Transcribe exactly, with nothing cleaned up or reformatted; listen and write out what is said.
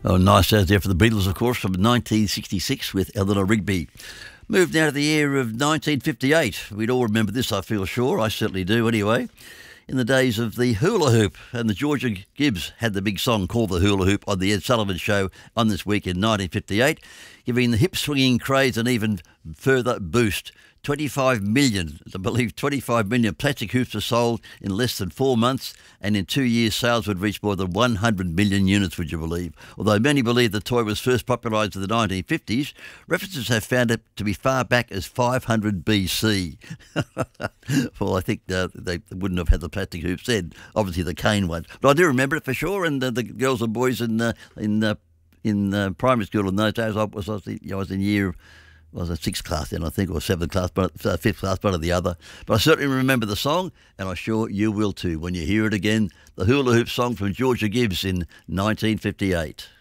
Oh, nice out there for the Beatles, of course, from nineteen sixty-six with Eleanor Rigby. Moved now to the year of nineteen fifty-eight. We'd all remember this, I feel sure. I certainly do anyway. In the days of the hula hoop, and the Georgia Gibbs had the big song called The Hula Hoop on the Ed Sullivan Show on this week in nineteen fifty-eight, giving the hip-swinging craze an even further boost. twenty-five million, I believe twenty-five million plastic hoops were sold in less than four months, and in two years sales would reach more than one hundred million units, would you believe? Although many believe the toy was first popularised in the nineteen fifties, references have found it to be far back as five hundred B C. Well, I think uh, they wouldn't have had the plastic hoops then, obviously the cane ones. But I do remember it for sure, and uh, the girls and boys in uh, in uh, in uh, primary school in those days, I was, I was, in, I was in year... I was in sixth class then, I think, or seventh class, but uh, fifth class, one or the other. But I certainly remember the song, and I'm sure you will too when you hear it again. The Hula Hoop song from Georgia Gibbs in nineteen fifty-eight.